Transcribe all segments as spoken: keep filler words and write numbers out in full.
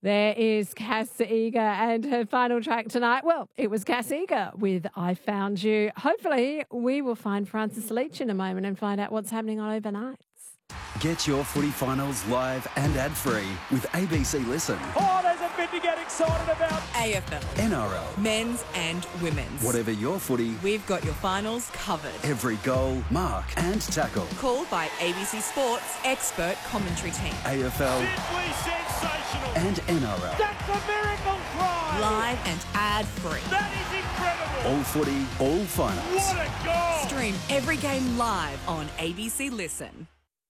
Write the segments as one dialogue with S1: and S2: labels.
S1: There is Cass Eager and her final track tonight. Well, it was Cass Eager with I Found You. Hopefully, we will find Francis Leach in a moment and find out what's happening on overnights.
S2: Get your footy finals live and ad-free with A B C Listen.
S3: Oh, there's a bit to get excited about.
S4: A F L.
S2: N R L.
S4: Men's and women's.
S2: Whatever your footy,
S4: We've got your finals covered.
S2: every goal, mark and tackle.
S4: Called by A B C Sports expert commentary team.
S2: A F L
S3: Simply sensational.
S2: and N R L.
S3: That's a miracle try.
S4: Live and ad-free.
S3: That is incredible.
S2: All footy, all finals.
S3: What a goal.
S4: Stream every game live on A B C Listen.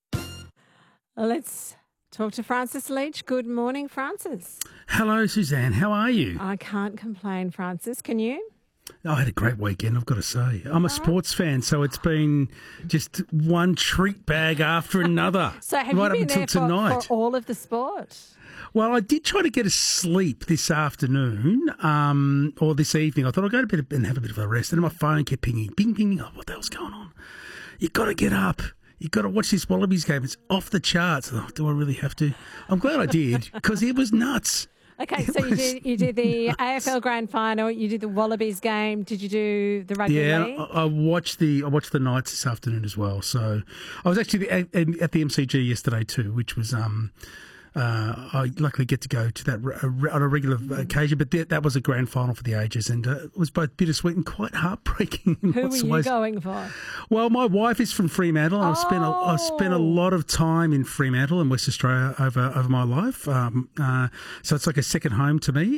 S1: Let's talk to Francis Leach. Good morning, Francis.
S5: Hello, Suzanne. How are you?
S1: I can't complain, Francis. Can you?
S5: I had a great weekend, I've got to say. I'm a sports fan, so it's been just one treat bag after another.
S1: So have
S5: right
S1: you
S5: up
S1: been
S5: until
S1: there for,
S5: tonight.
S1: for all of the sport?
S5: Well, I did try to get a sleep this afternoon, um, or this evening. I thought I'd go to bed and have a bit of a rest. And my phone kept pinging, ping, ping, ping. Oh, what the hell's going on? You've got to get up. You've got to watch this Wallabies game. It's off the charts. Oh, do I really have to? I'm glad I did, because it was nuts.
S1: Okay,
S5: It
S1: so you
S5: was
S1: did you did the
S5: nuts.
S1: A F L Grand Final, you did the Wallabies game. Did you do the rugby
S5: Yeah,
S1: league?
S5: I, I watched the I watched the Knights this afternoon as well. So I was actually at, at the M C G yesterday too, which was um, uh, I luckily get to go to that re- on a regular occasion. But that, that was a grand final for the ages, and uh, it was both bittersweet and quite heartbreaking. In
S1: Who were
S5: lots of
S1: you
S5: ways.
S1: going for?
S5: Well, my wife is from Fremantle. And I've spent a, I've spent a
S1: Oh.
S5: lot of time in Fremantle in West Australia over over my life. Um, uh, so it's like a second home to me.